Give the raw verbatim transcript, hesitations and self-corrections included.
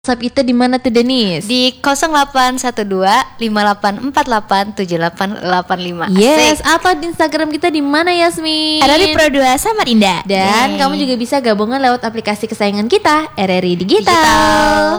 WhatsApp kita di mana tuh Denis? Di nol delapan satu dua lima delapan empat delapan tujuh delapan delapan lima. Yes, atau di Instagram kita di mana Yasmin? R R I Pro dua Samarinda. Dan Yeay. Kamu juga bisa gabungan lewat aplikasi kesayangan kita, R R I Digital. Digital.